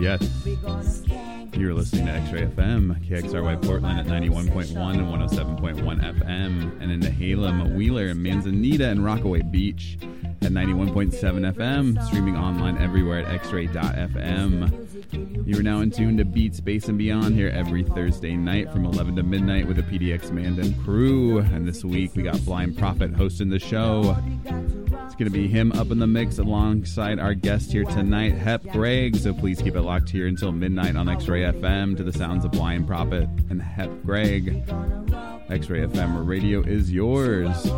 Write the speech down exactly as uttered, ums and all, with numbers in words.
Yes. You're listening to X-Ray F M, K X R Y Portland at ninety-one point one and one oh seven point one F M, and in Nehalem, Wheeler, Manzanita, and Rockaway Beach at ninety-one point seven F M, streaming online everywhere at x ray dot f m. You are now in tune to Beat, Space, and Beyond here every Thursday night from eleven to midnight with the P D X Mandan crew, and this week we got Blind Prophet hosting the show. It's going to be him up in the mix alongside our guest here tonight, Hep Greg. So please keep it locked here until midnight on X-Ray F M to the sounds of Blind Prophet and Hep Greg. X-Ray F M, where radio is yours.